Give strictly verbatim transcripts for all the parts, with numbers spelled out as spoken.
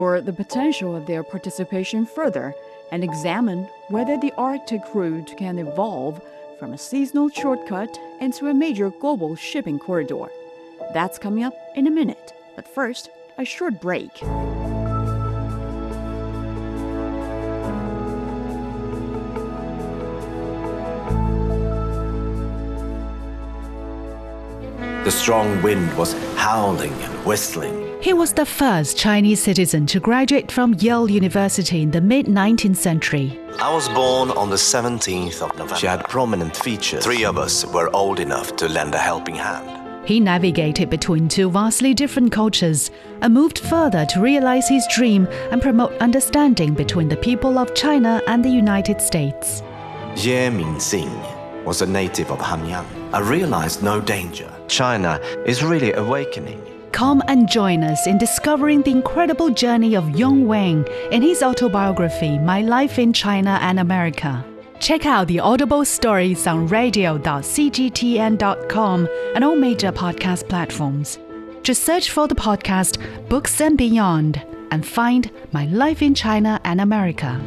or the potential of their participation further and examine whether the Arctic route can evolve from a seasonal shortcut into a major global shipping corridor. That's coming up in a minute. But first, a short break. The strong wind was howling and whistling. He was the first Chinese citizen to graduate from Yale University in the mid-nineteenth century. I was born on the seventeenth of November. She had prominent features. Three of us were old enough to lend a helping hand. He navigated between two vastly different cultures and moved further to realize his dream and promote understanding between the people of China and the United States. Ye Mingxing was a native of Hanyang. I realized no danger. China is really awakening. Come and join us in discovering the incredible journey of Yong Wang in his autobiography, My Life in China and America. Check out the Audible stories on radio dot c g t n dot com and all major podcast platforms. Just search for the podcast Books and Beyond and find My Life in China and America.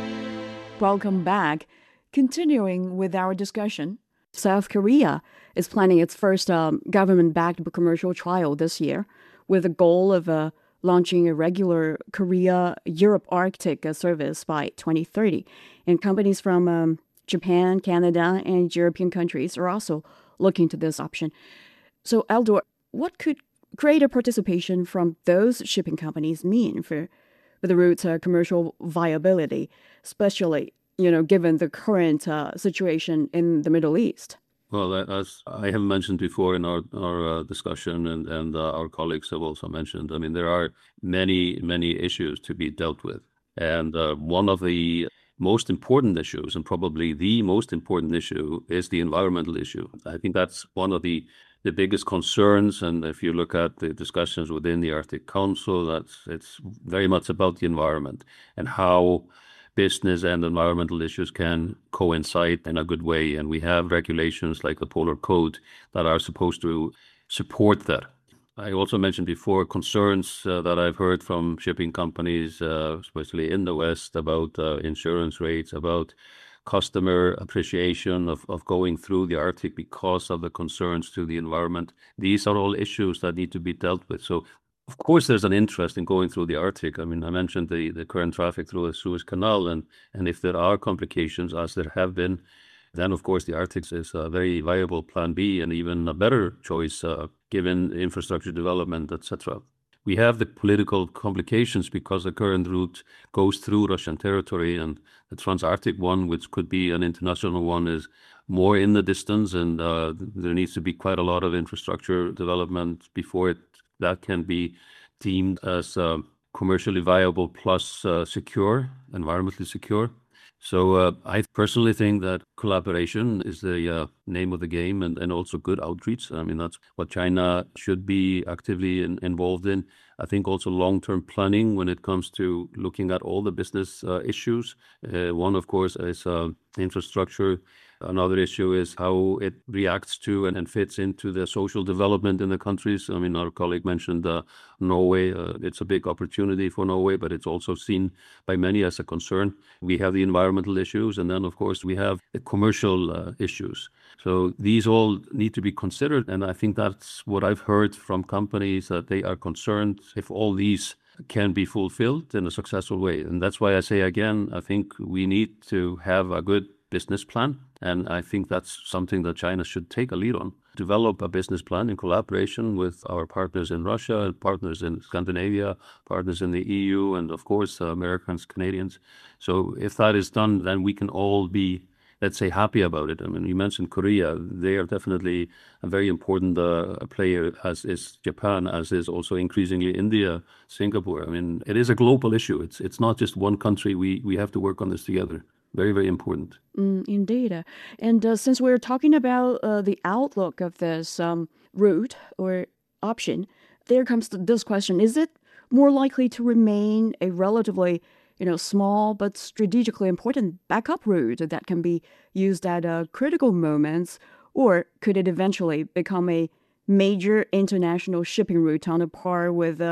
Welcome back. Continuing with our discussion, South Korea is planning its first um, government-backed commercial trial this year with the goal of uh, launching a regular Korea-Europe Arctic uh, service by twenty thirty. And companies from um, Japan, Canada, and European countries are also looking to this option. So, Eldor, what could greater participation from those shipping companies mean for, for the route's uh, commercial viability, especially, you know, given the current uh, situation in the Middle East? Well, as I have mentioned before in our, our uh, discussion, and, and uh, our colleagues have also mentioned, I mean, there are many, many issues to be dealt with. And uh, one of the most important issues, and probably the most important issue, is the environmental issue. I think that's one of the, the biggest concerns. And if you look at the discussions within the Arctic Council, that's it's very much about the environment and how business and environmental issues can coincide in a good way. And we have regulations like the Polar Code that are supposed to support that. I also mentioned before concerns uh, that I've heard from shipping companies, uh, especially in the West, about uh, insurance rates, about customer appreciation of, of going through the Arctic because of the concerns to the environment. These are all issues that need to be dealt with. So of course, there's an interest in going through the Arctic. I mean, I mentioned the, the current traffic through the Suez Canal, and, and if there are complications, as there have been, then of course the Arctic is a very viable plan B and even a better choice uh, given infrastructure development, et cetera. We have the political complications because the current route goes through Russian territory, and the Trans-Arctic one, which could be an international one, is more in the distance, and uh, there needs to be quite a lot of infrastructure development before it that can be deemed as uh, commercially viable plus uh, secure, environmentally secure. So uh, I personally think that collaboration is the uh, name of the game, and, and also good outreach. I mean, that's what China should be actively in, involved in. I think also long-term planning when it comes to looking at all the business uh, issues. Uh, one, of course, is uh, infrastructure. Another issue is how it reacts to and, and fits into the social development in the countries. I mean, our colleague mentioned uh, Norway. Uh, it's a big opportunity for Norway, but it's also seen by many as a concern. We have the environmental issues, and then, of course, we have the commercial uh, issues. So these all need to be considered, and I think that's what I've heard from companies, that they are concerned if all these can be fulfilled in a successful way. And that's why I say again, I think we need to have a good business plan. And I think that's something that China should take a lead on. Develop a business plan in collaboration with our partners in Russia, partners in Scandinavia, partners in the E U, and of course, uh, Americans, Canadians. So if that is done, then we can all be, let's say, happy about it. I mean, you mentioned Korea. They are definitely a very important uh, player, as is Japan, as is also increasingly India, Singapore. I mean, it is a global issue. It's it's not just one country. We, we have to work on this together. Very, very important. Mm, indeed. And uh, since we're talking about uh, the outlook of this um, route or option, there comes this question. Is it more likely to remain a relatively, you know, small but strategically important backup route that can be used at uh, critical moments, or could it eventually become a major international shipping route on a par with uh,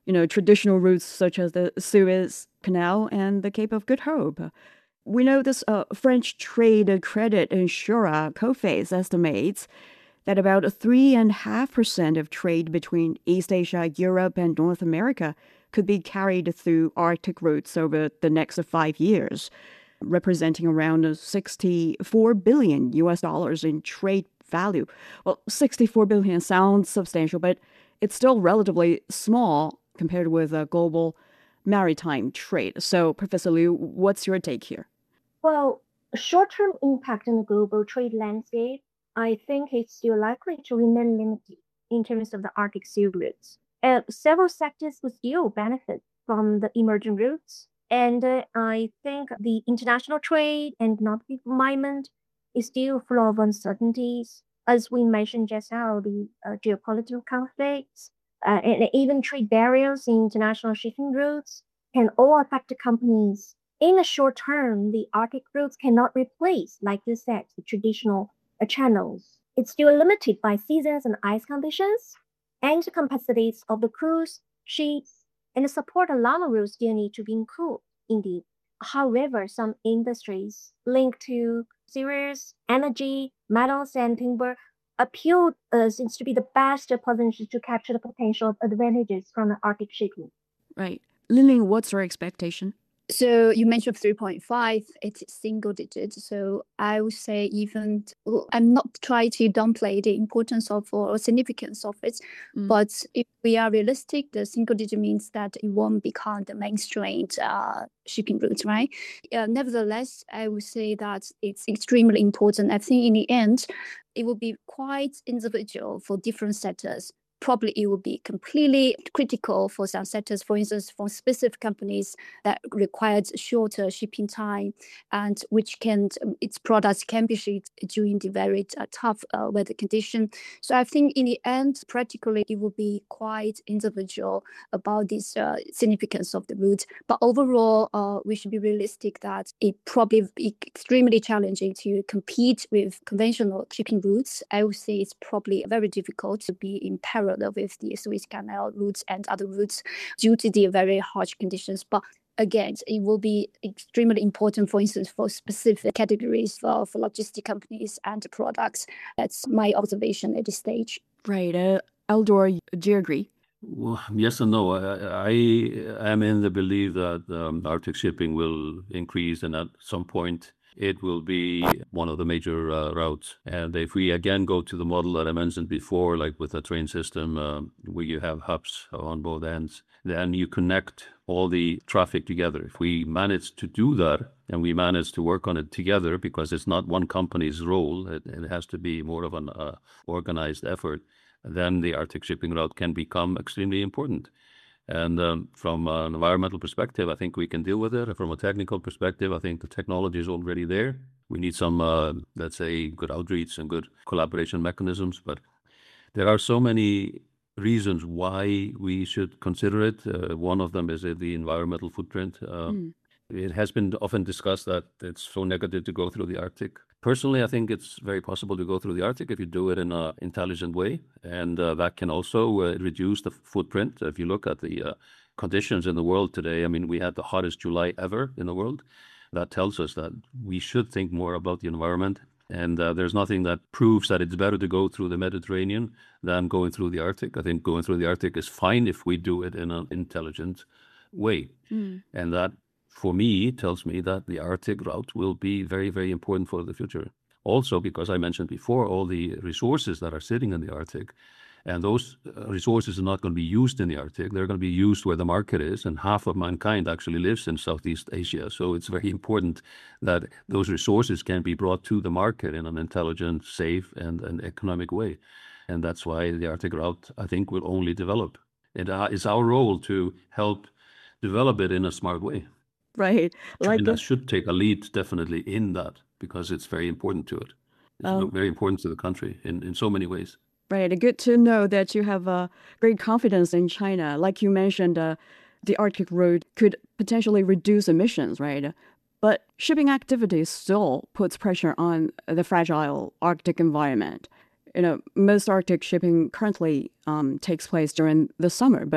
you know, traditional routes such as the Suez Canal and the Cape of Good Hope. We know this uh, French trade credit insurer Coface estimates that about three point five percent of trade between East Asia, Europe, and North America could be carried through Arctic routes over the next five years, representing around sixty-four billion U S dollars in trade value. Well, sixty-four billion sounds substantial, but it's still relatively small compared with uh, global maritime trade. So, Professor Liu, what's your take here? Well, short-term impact on the global trade landscape, I think it's still likely to remain limited in terms of the Arctic Sea routes. Uh, several sectors will still benefit from the emerging routes, and uh, I think the international trade and economic environment is still full of uncertainties. As we mentioned just now, the uh, geopolitical conflicts uh, and even trade barriers in international shipping routes can all affect the companies. In the short term, the Arctic routes cannot replace, like you said, the traditional uh, channels. It's still limited by seasons and ice conditions, and the capacities of the cruise ships and the support along the route still need to be improved, indeed. However, some industries linked to serious energy, metals, and timber appeal uh, seems to be the best position to capture the potential advantages from the Arctic shipping. Right. Lillian, what's your expectation? So you mentioned three point five, it's single digit. So I would say even, I'm not trying to downplay the importance of or significance of it, mm. but if we are realistic, the single digit means that it won't become the mainstream uh, shipping route, right? Uh, nevertheless, I would say that it's extremely important. I think in the end, it will be quite individual for different sectors. Probably it will be completely critical for some sectors, for instance, for specific companies that requires shorter shipping time and which can, its products can be shipped during the very uh, tough uh, weather condition. So I think in the end, practically, it will be quite individual about this uh, significance of the route. But overall, uh, we should be realistic that it probably be extremely challenging to compete with conventional shipping routes. I would say it's probably very difficult to be in parallel with the Suez Canal routes and other routes due to the very harsh conditions. But again, it will be extremely important, for instance, for specific categories for, for logistic companies and products. That's my observation at this stage. Right. Uh, Eldor, do you agree? Well, yes and no. I, I am in the belief that um, Arctic shipping will increase, and at some point it will be one of the major uh, routes. And if we again go to the model that I mentioned before, like with a train system uh, where you have hubs on both ends, then you connect all the traffic together. If we manage to do that and we manage to work on it together, because it's not one company's role, it, it has to be more of an uh, organized effort, then the Arctic shipping route can become extremely important. And um, from an environmental perspective, I think we can deal with it. From a technical perspective, I think the technology is already there. We need some, uh, let's say, good outreach and good collaboration mechanisms. But there are so many reasons why we should consider it. Uh, one of them is uh, the environmental footprint. Uh, mm. It has been often discussed that it's so negative to go through the Arctic. Personally, I think it's very possible to go through the Arctic if you do it in an intelligent way. And uh, that can also uh, reduce the footprint. If you look at the uh, conditions in the world today, I mean, we had the hottest July ever in the world. That tells us that we should think more about the environment. And uh, there's nothing that proves that it's better to go through the Mediterranean than going through the Arctic. I think going through the Arctic is fine if we do it in an intelligent way. Mm. And that, for me, tells me that the Arctic route will be very, very important for the future. Also, because I mentioned before, all the resources that are sitting in the Arctic, and those resources are not going to be used in the Arctic. They're going to be used where the market is, and half of mankind actually lives in Southeast Asia. So it's very important that those resources can be brought to the market in an intelligent, safe, and an economic way. And that's why the Arctic route, I think, will only develop. It uh, is our role to help develop it in a smart way. Right. Like China should take a lead definitely in that, because it's very important to it. It's um, very important to the country in, in so many ways. Right. Good to know that you have uh, great confidence in China. Like you mentioned, uh, the Arctic route could potentially reduce emissions, right? But shipping activity still puts pressure on the fragile Arctic environment. You know, most Arctic shipping currently um, takes place during the summer, but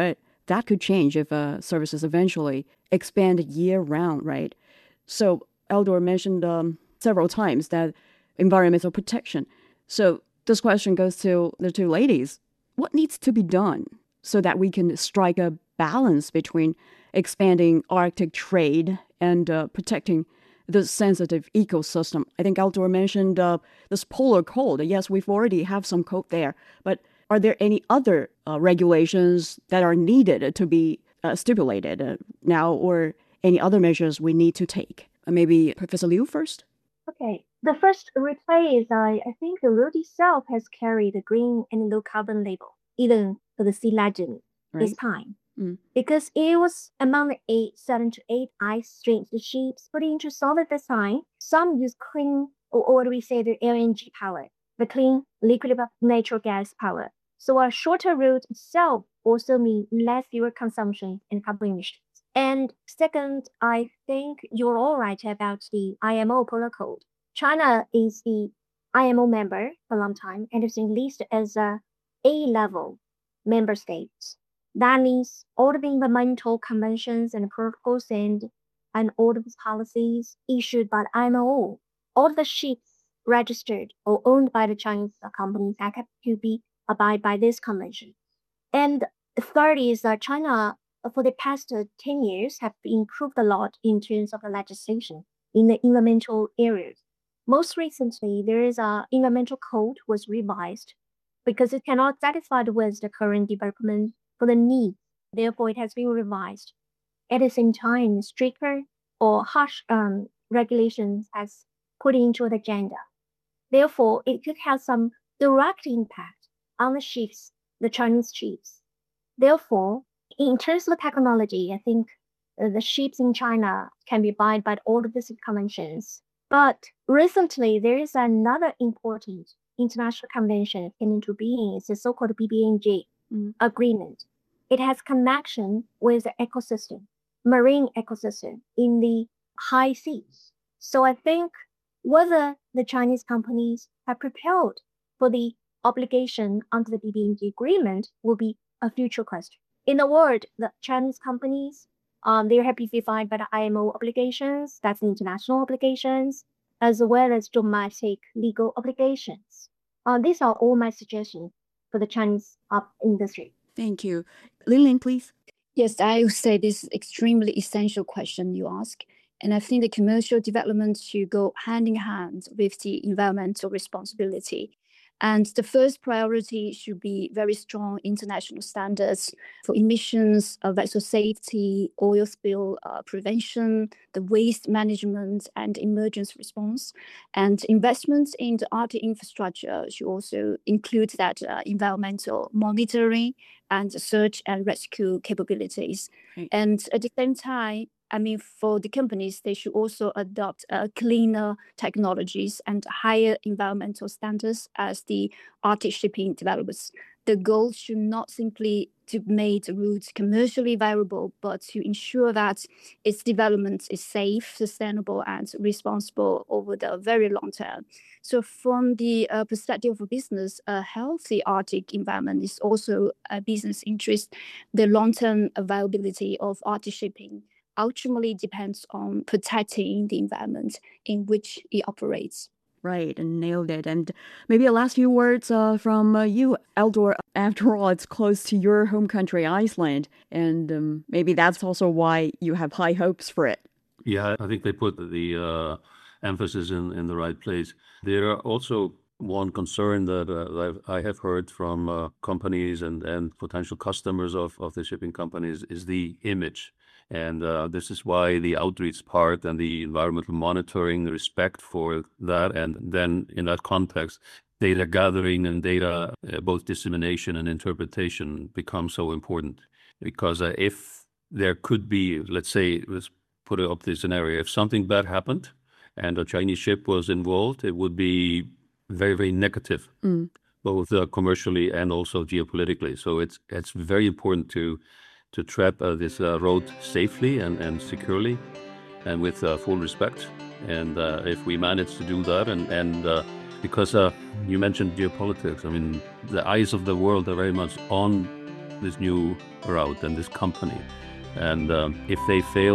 that could change if uh, services eventually expand year-round, right? So Eldor mentioned um, several times that environmental protection. So this question goes to the two ladies. What needs to be done so that we can strike a balance between expanding Arctic trade and uh, protecting the sensitive ecosystem? I think Eldor mentioned uh, this polar cold. Yes, we've already have some cold there, but are there any other uh, regulations that are needed to be uh, stipulated uh, now, or any other measures we need to take? Uh, maybe Professor Liu first? Okay. The first reply is I, I think the road itself has carried a green and low carbon label, even for the sea legend Right. this time. Mm. Because it was among the eight, seven to eight ice streams the ships put into solid design. Some use clean, or, or what do we say, the L N G power, the clean liquid natural gas power. So a shorter route itself also means less fuel consumption and carbon emissions. And second, I think you're all right about the I M O Polar Code. China is the I M O member for a long time and has been listed as a A-level member state. That means all of the environmental conventions and protocols and, and all of the policies issued by the I M O, all the ships registered or owned by the Chinese companies have to be abide by this convention. And the third is that China, for the past uh, ten years, have improved a lot in terms of the legislation in the environmental areas. Most recently, there is a environmental code was revised because it cannot satisfy with the current development for the needs. Therefore, it has been revised. At the same time, stricter or harsh um, regulations has put into the agenda. Therefore, it could have some direct impact on the ships, the Chinese ships. Therefore, in terms of technology, I think uh, the ships in China can be abide by all of these conventions. But recently, there is another important international convention came into being. It's the so-called B B N J mm. agreement. It has connection with the ecosystem, marine ecosystem in the high seas. So I think whether the Chinese companies are prepared for the obligation under the B B N J agreement will be a future question. In a word, the Chinese companies, um, they're happy defined by the I M O obligations, that's international obligations, as well as domestic legal obligations. Uh, these are all my suggestions for the Chinese uh, industry. Thank you. Lin-Lin, please. Yes, I would say this is extremely essential question you ask. And I think the commercial development should go hand in hand with the environmental responsibility. And the first priority should be very strong international standards for emissions, uh, vessel safety, oil spill uh, prevention, the waste management, and emergency response. And investments in the Arctic infrastructure should also include that uh, environmental monitoring and search and rescue capabilities. Right. And at the same time, I mean, for the companies, they should also adopt uh, cleaner technologies and higher environmental standards as the Arctic shipping develops. The goal should not simply to make the route commercially viable, but to ensure that its development is safe, sustainable, and responsible over the very long term. So from the uh, perspective of business, a healthy Arctic environment is also a business interest. The long-term viability of Arctic shipping ultimately depends on protecting the environment in which it operates. Right, and nailed it. And maybe a last few words uh, from uh, you, Eldor. After all, it's close to your home country, Iceland, and um, maybe that's also why you have high hopes for it. Yeah, I think they put the uh, emphasis in, in the right place. There are also one concern that uh, I have heard from uh, companies and, and potential customers of, of the shipping companies is the image. And uh, this is why the outreach part and the environmental monitoring, the respect for that, and then in that context, data gathering and data, uh, both dissemination and interpretation become so important. Because uh, if there could be, let's say, let's put it up this scenario, if something bad happened and a Chinese ship was involved, it would be very, very negative, mm. both uh, commercially and also geopolitically. So it's it's very important to to tread uh, this uh, road safely and, and securely and with uh, full respect. And uh, if we manage to do that, and, and uh, because uh, you mentioned geopolitics, I mean, the eyes of the world are very much on this new route and this company. And um, if they fail